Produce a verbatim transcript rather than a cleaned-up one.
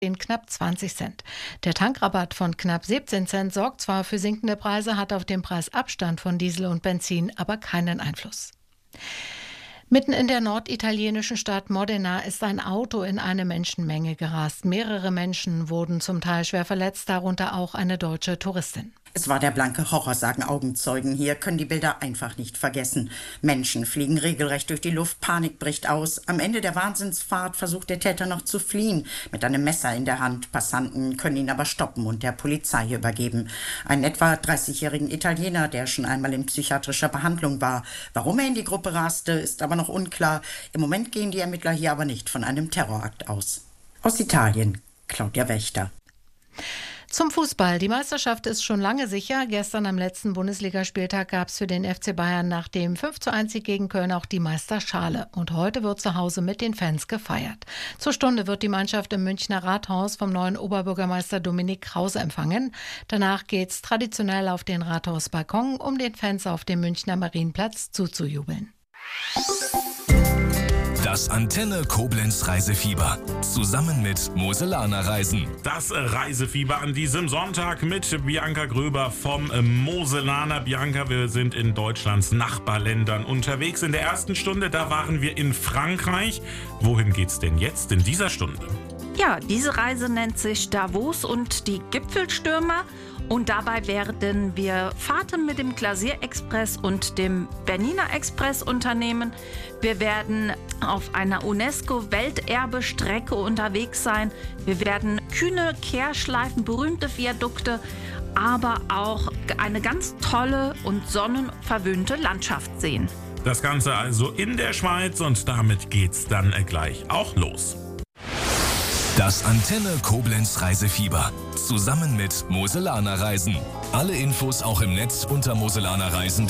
den knapp zwanzig Cent. Der Tankrabatt von knapp siebzehn Cent sorgt zwar für sinkende Preise, hat auf den Preisabstand von Diesel und Benzin aber keinen Einfluss. Mitten in der norditalienischen Stadt Modena ist ein Auto in eine Menschenmenge gerast. Mehrere Menschen wurden zum Teil schwer verletzt, darunter auch eine deutsche Touristin. Es war der blanke Horror, sagen Augenzeugen. Hier können die Bilder einfach nicht vergessen. Menschen fliegen regelrecht durch die Luft, Panik bricht aus. Am Ende der Wahnsinnsfahrt versucht der Täter noch zu fliehen, mit einem Messer in der Hand. Passanten können ihn aber stoppen und der Polizei übergeben. Einen etwa dreißigjährigen Italiener, der schon einmal in psychiatrischer Behandlung war. Warum er in die Gruppe raste, ist aber noch unklar. Im Moment gehen die Ermittler hier aber nicht von einem Terrorakt aus. Aus Italien, Claudia Wächter. Zum Fußball. Die Meisterschaft ist schon lange sicher. Gestern am letzten Bundesligaspieltag gab es für den F C Bayern nach dem fünf zu eins Sieg gegen Köln auch die Meisterschale. Und heute wird zu Hause mit den Fans gefeiert. Zur Stunde wird die Mannschaft im Münchner Rathaus vom neuen Oberbürgermeister Dominik Krause empfangen. Danach geht's traditionell auf den Rathausbalkon, um den Fans auf dem Münchner Marienplatz zuzujubeln. Das Antenne Koblenz Reisefieber. Zusammen mit Moselaner Reisen. Das Reisefieber an diesem Sonntag mit Bianca Gröber vom Moselaner. Bianca, wir sind in Deutschlands Nachbarländern unterwegs. In der ersten Stunde, da waren wir in Frankreich. Wohin geht's denn jetzt in dieser Stunde? Ja, diese Reise nennt sich Davos und die Gipfelstürmer. Und dabei werden wir Fahrten mit dem Glacier-Express und dem Bernina Express unternehmen. Wir werden auf einer UNESCO-Welterbestrecke unterwegs sein. Wir werden kühne Kehrschleifen, berühmte Viadukte, aber auch eine ganz tolle und sonnenverwöhnte Landschaft sehen. Das Ganze also in der Schweiz und damit geht's dann gleich auch los. Das Antenne Koblenz Reisefieber. Zusammen mit Moselaner Reisen. Alle Infos auch im Netz unter moselanerreisen punkt de.